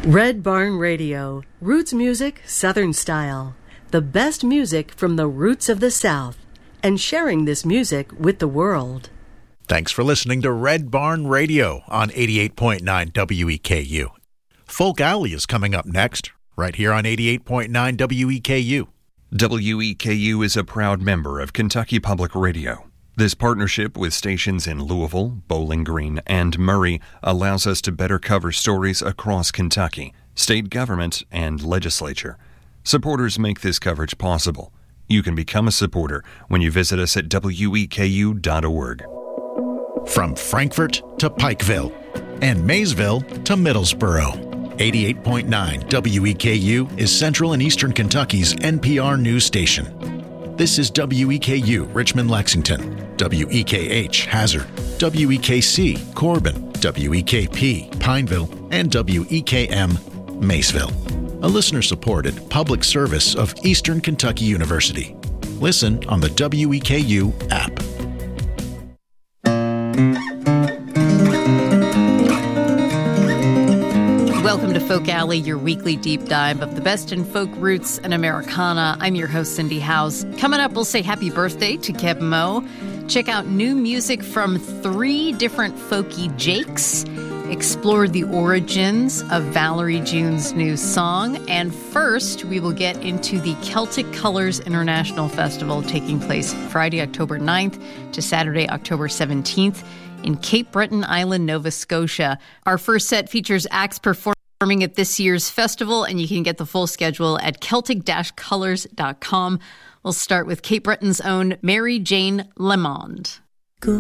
Red Barn Radio, roots music, Southern style. The best music from the roots of the South, and sharing this music with the world. Thanks for listening to Red Barn Radio on 88.9 WEKU. Folk Alley is coming up next, right here on 88.9 WEKU. WEKU is a proud member of Kentucky Public Radio. This partnership with stations in Louisville, Bowling Green, and Murray allows us to better cover stories across Kentucky, state government, and legislature. Supporters make this coverage possible. You can become a supporter when you visit us at weku.org. From Frankfort to Pikeville and Maysville to Middlesboro, 88.9 WEKU is Central and Eastern Kentucky's NPR news station. This is WEKU Richmond-Lexington, WEKH Hazard, WEKC Corbin, WEKP Pineville, and WEKM Maysville. A listener-supported public service of Eastern Kentucky University. Listen on the WEKU app. Welcome to Folk Alley, your weekly deep dive of the best in folk roots and Americana. I'm your host, Cindy House. Coming up, we'll say happy birthday to Keb Mo. Check out new music from 3 different folky Jakes. Explore the origins of Valerie June's new song. And first, we will get into the Celtic Colors International Festival taking place Friday, October 9th to Saturday, October 17th in Cape Breton Island, Nova Scotia. Our first set features acts performing at this year's festival, and you can get the full schedule at celtic-colors.com. We'll start with Cape Breton's own Mary Jane Lemond.